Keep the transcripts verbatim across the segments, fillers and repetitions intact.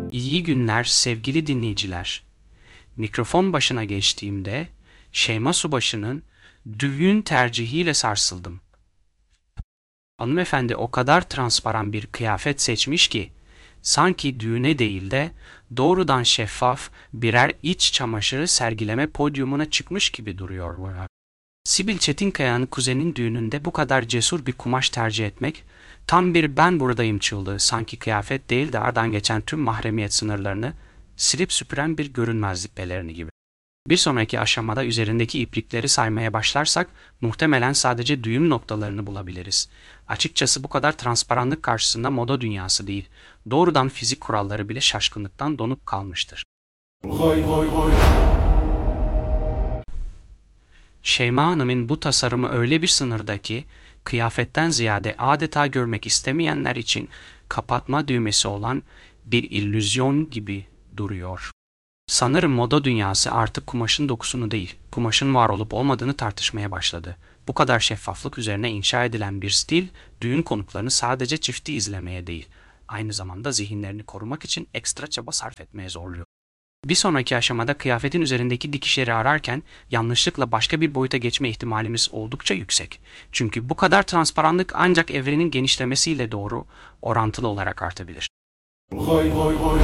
İyi günler sevgili dinleyiciler. Mikrofon başına geçtiğimde Şeyma Subaşı'nın düğün tercihiyle sarsıldım. Hanımefendi o kadar transparan bir kıyafet seçmiş ki sanki düğüne değil de doğrudan şeffaf birer iç çamaşırı sergileme podyumuna çıkmış gibi duruyor. Sibel Çetinkaya'nın kuzenin düğününde bu kadar cesur bir kumaş tercih etmek tam bir ben buradayım çığlığı, sanki kıyafet değil de aradan geçen tüm mahremiyet sınırlarını silip süpüren bir görünmezlik pelerini gibi. Bir sonraki aşamada üzerindeki iplikleri saymaya başlarsak muhtemelen sadece düğüm noktalarını bulabiliriz. Açıkçası bu kadar transparanlık karşısında moda dünyası değil, doğrudan fizik kuralları bile şaşkınlıktan donup kalmıştır. Oy oy oy. Şeyma Hanım'ın bu tasarımı öyle bir sınırda ki, kıyafetten ziyade adeta görmek istemeyenler için kapatma düğmesi olan bir illüzyon gibi duruyor. Sanırım moda dünyası artık kumaşın dokusunu değil, kumaşın var olup olmadığını tartışmaya başladı. Bu kadar şeffaflık üzerine inşa edilen bir stil, düğün konuklarını sadece çifti izlemeye değil, aynı zamanda zihinlerini korumak için ekstra çaba sarf etmeye zorluyor. Bir sonraki aşamada kıyafetin üzerindeki dikişleri ararken yanlışlıkla başka bir boyuta geçme ihtimalimiz oldukça yüksek. Çünkü bu kadar transparanlık ancak evrenin genişlemesiyle doğru orantılı olarak artabilir. Oy oy oy.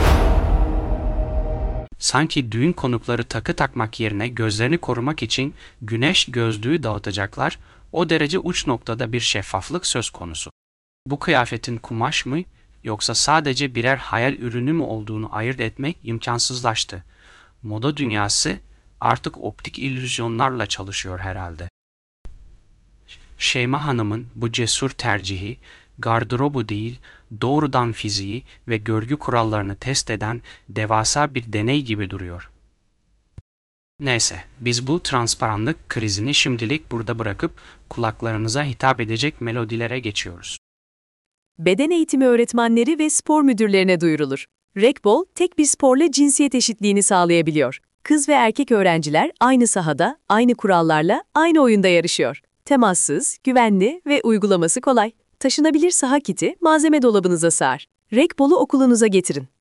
Sanki düğün konukları takı takmak yerine gözlerini korumak için güneş gözlüğü dağıtacaklar, o derece uç noktada bir şeffaflık söz konusu. Bu kıyafetin kumaş mı yoksa sadece birer hayal ürünü mü olduğunu ayırt etmek imkansızlaştı. Moda dünyası artık optik illüzyonlarla çalışıyor herhalde. Şeyma Hanım'ın bu cesur tercihi, gardırobu değil, doğrudan fiziği ve görgü kurallarını test eden devasa bir deney gibi duruyor. Neyse, biz bu transparanlık krizini şimdilik burada bırakıp kulaklarınıza hitap edecek melodilere geçiyoruz. Beden eğitimi öğretmenleri ve spor müdürlerine duyurulur. Rekbol, tek bir sporla cinsiyet eşitliğini sağlayabiliyor. Kız ve erkek öğrenciler aynı sahada, aynı kurallarla, aynı oyunda yarışıyor. Temassız, güvenli ve uygulaması kolay. Taşınabilir saha kiti malzeme dolabınıza sığar. Rekbol'u okulunuza getirin.